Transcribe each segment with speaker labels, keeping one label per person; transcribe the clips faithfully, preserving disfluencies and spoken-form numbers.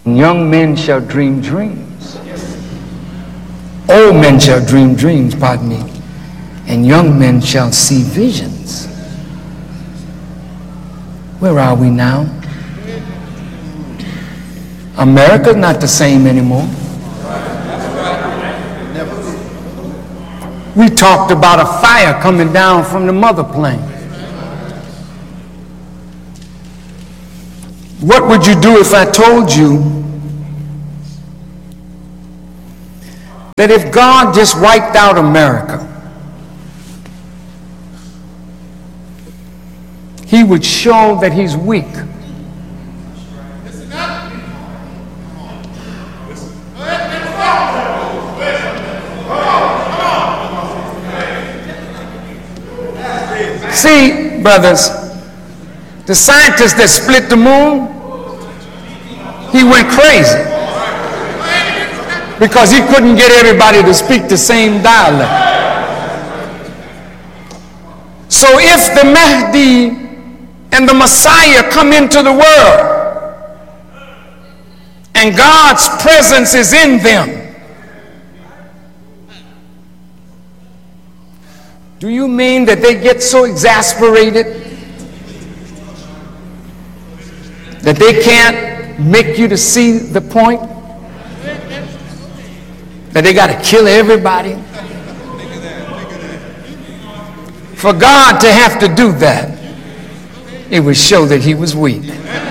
Speaker 1: Young men shall dream dreams. Old men shall dream dreams, pardon me. And young men shall see visions. Where are we now? America's not the same anymore. We talked about a fire coming down from the mother plane. What would you do if I told you that if God just wiped out America, he would show that he's weak? See, brothers, the scientist that split the moon, he went crazy because he couldn't get everybody to speak the same dialect. So if the Mahdi and the Messiah come into the world and God's presence is in them, do you mean that they get so exasperated that they can't make you to see the point? That they got to kill everybody? For God to have to do that, it would show that he was weak.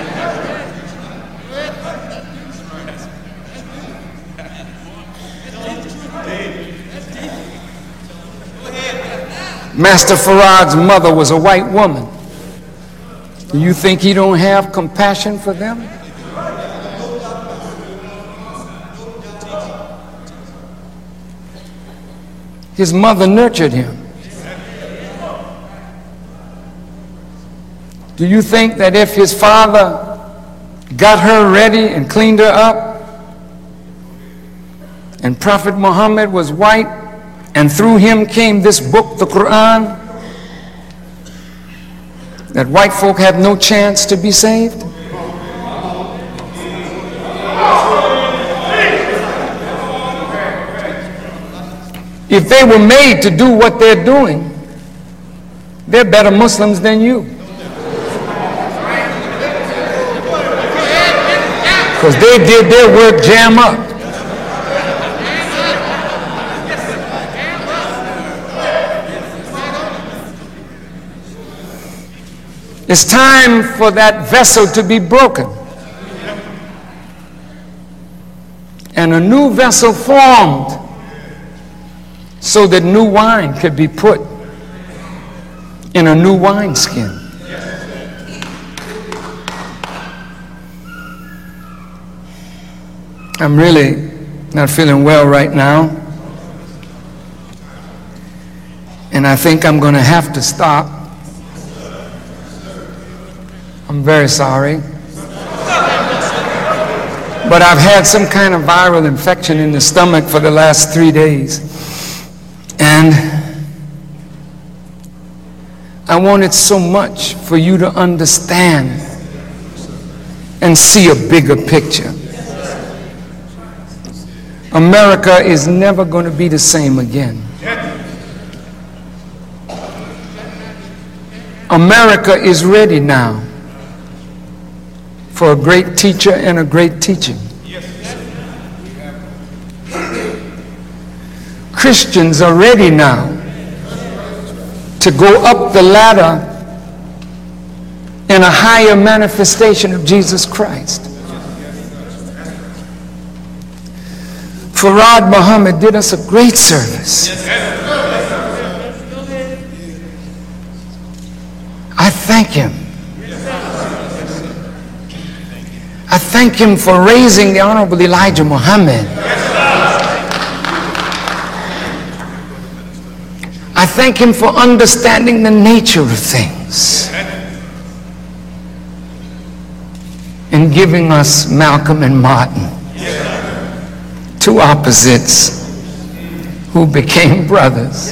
Speaker 1: Master Farad's mother was a white woman. Do you think he don't have compassion for them? His mother nurtured him. Do you think that if his father got her ready and cleaned her up, and Prophet Muhammad was white, and through him came this book, the Quran, that white folk have no chance to be saved? If they were made to do what they're doing, they're better Muslims than you. Because they did their work jam up. It's time for that vessel to be broken and a new vessel formed so that new wine could be put in a new wineskin. I'm really not feeling well right now, and I think I'm going to have to stop. I'm very sorry. But I've had some kind of viral infection in the stomach for the last three days. And I wanted so much for you to understand and see a bigger picture. America is never going to be the same again. America is ready now for a great teacher and a great teaching. Christians are ready now to go up the ladder in a higher manifestation of Jesus Christ. Farad Muhammad did us a great service. I thank him. I thank him for raising the Honorable Elijah Muhammad. I thank him for understanding the nature of things and giving us Malcolm and Martin, two opposites who became brothers.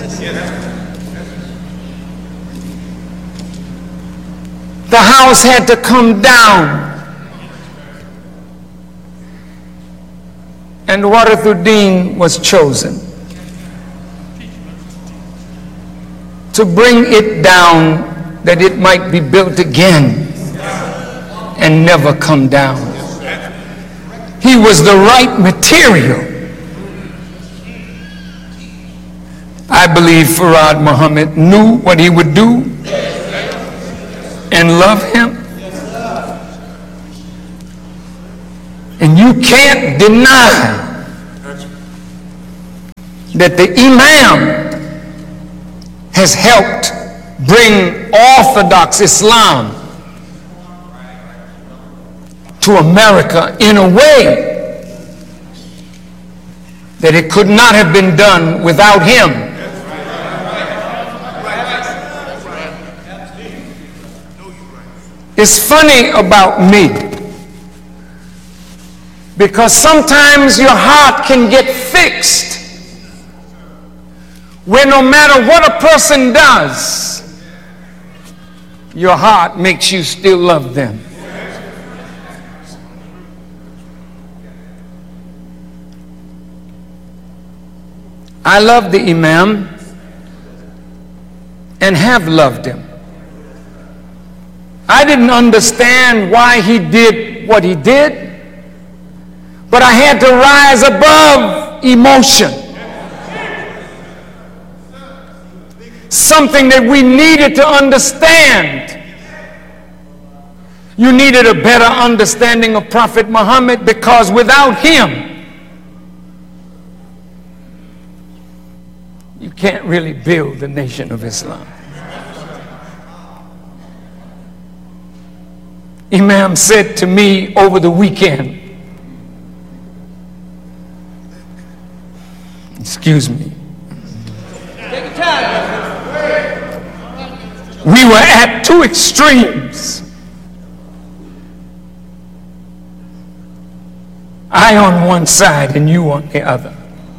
Speaker 1: The house had to come down and Warathuddin was chosen to bring it down that it might be built again and never come down. He was the right material. I believe Farad Muhammad knew what he would do and love him. And you can't deny that the Imam has helped bring Orthodox Islam to America in a way that it could not have been done without him. It's funny about me, because sometimes your heart can get fixed where no matter what a person does, your heart makes you still love them. I love the Imam and have loved him. I didn't understand why he did what he did, but I had to rise above emotion. Something that we needed to understand. You needed a better understanding of Prophet Muhammad, because without him, you can't really build the nation of Islam. Imam said to me over the weekend, excuse me, we were at two extremes. I on one side and you on the other.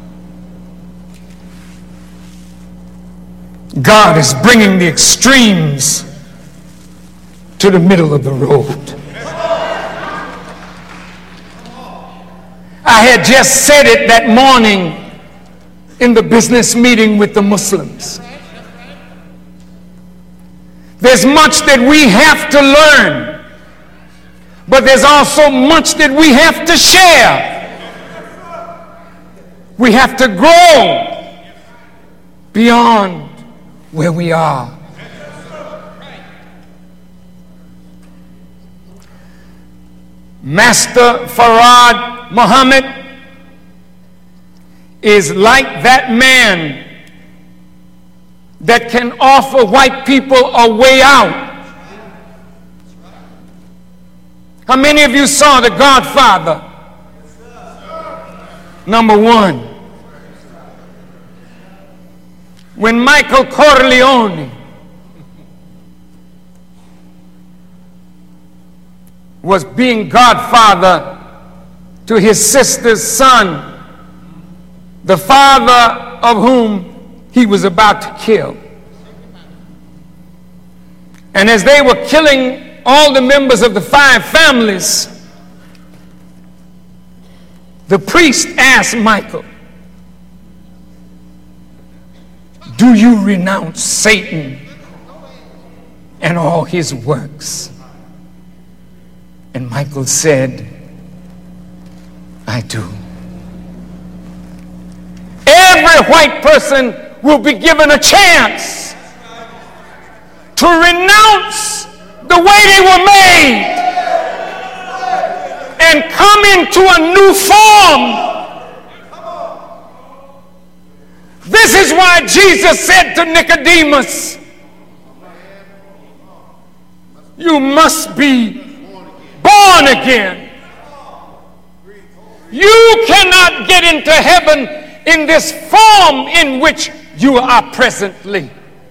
Speaker 1: God is bringing the extremes to the middle of the road. I had just said it that morning in the business meeting with the Muslims. There's much that we have to learn, but there's also much that we have to share. We have to grow beyond where we are. Master Farad Muhammad is like that man that can offer white people a way out. How many of you saw The Godfather? Number one. When Michael Corleone was being godfather to his sister's son, the father of whom he was about to kill. And as they were killing all the members of the five families, the priest asked Michael, "Do you renounce Satan and all his works?" And Michael said, "I do." Every white person will be given a chance to renounce the way they were made and come into a new form. This is why Jesus said to Nicodemus, "You must be born again." You cannot get into heaven in this form in which you are presently.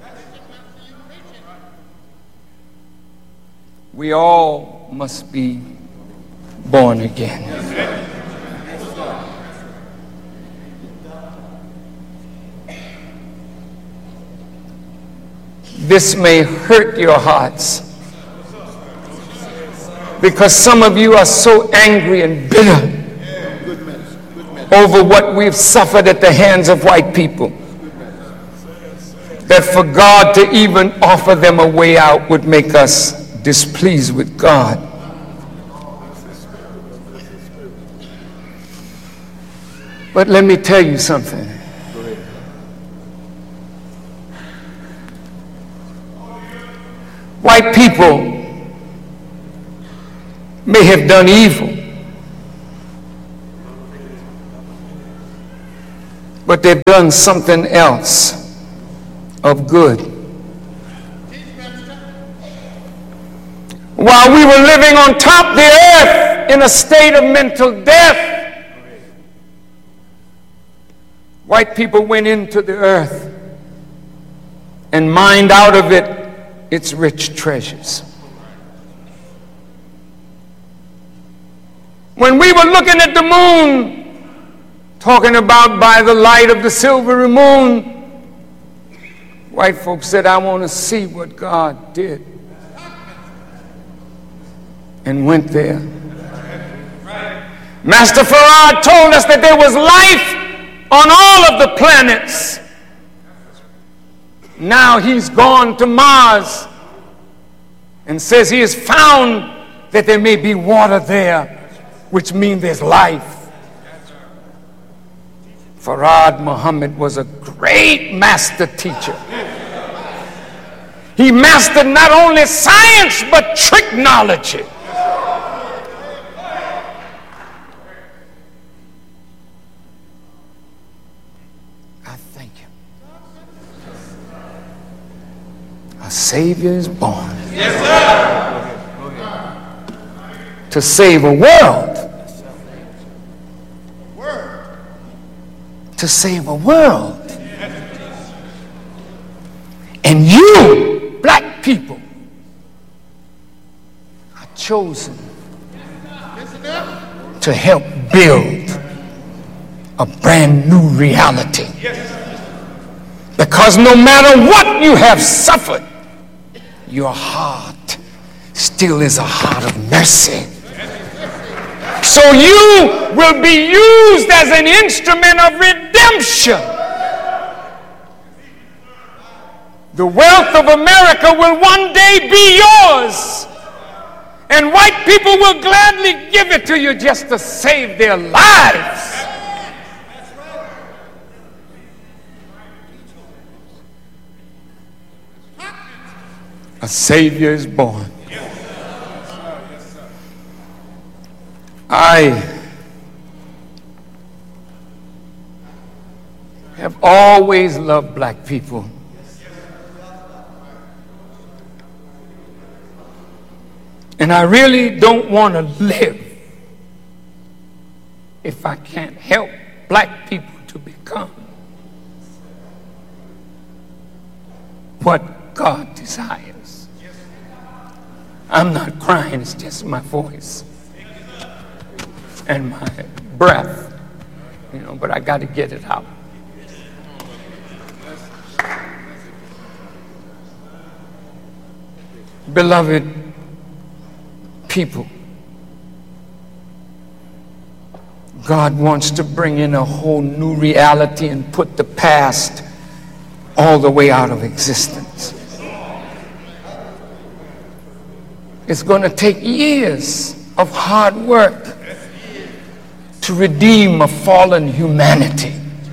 Speaker 1: We all must be born again. This may hurt your hearts, because some of you are so angry and bitter over what we've suffered at the hands of white people, that for God to even offer them a way out would make us displeased with God. But let me tell you something. White people may have done evil, but they've done something else of good. While we were living on top of the earth in a state of mental death, white people went into the earth and mined out of it its rich treasures. When we were looking at the moon, talking about by the light of the silvery moon, white folks said, I want to see what God did. And went there. Master Farad told us that there was life on all of the planets. Now he's gone to Mars and says he has found that there may be water there, which means there's life. Farad Muhammad was a great master teacher. He mastered not only science but tricknology. A Savior is born. Yes, sir. To save a world. To save a world. And you, black people, are chosen to help build a brand new reality. Because no matter what you have suffered, your heart still is a heart of mercy. So you will be used as an instrument of redemption. The wealth of America will one day be yours. And white people will gladly give it to you just to save their lives. A Savior is born. I have always loved black people. And I really don't want to live if I can't help black people to become what God desires. I'm not crying, it's just my voice and my breath, you know, but I got to get it out. Beloved people, God wants to bring in a whole new reality and put the past all the way out of existence. It's going to take years of hard work to redeem a fallen humanity.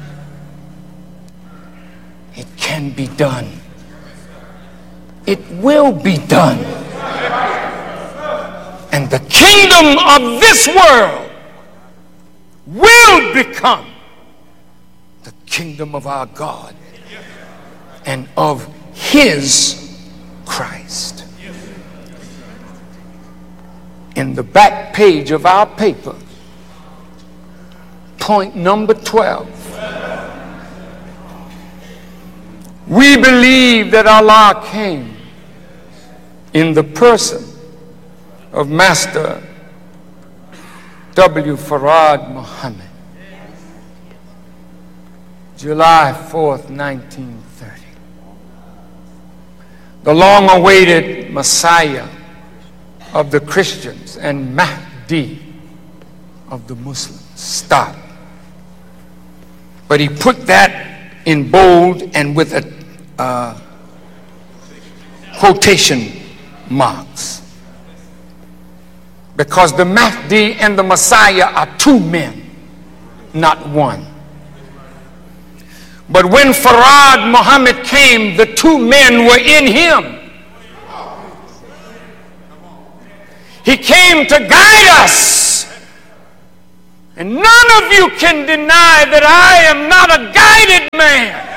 Speaker 1: It can be done. It will be done. And the kingdom of this world will become the kingdom of our God and of His Christ. In the back page of our paper, point number twelve, we believe that Allah came in the person of Master W. Farad Muhammad, July fourth, nineteen thirty. The long-awaited Messiah of the Christians and Mahdi of the Muslims. Stop. But he put that in bold and with a uh, quotation marks. Because the Mahdi and the Messiah are two men, not one. But when Farad Muhammad came, the two men were in him. He came to guide us. And none of you can deny that I am not a guided man.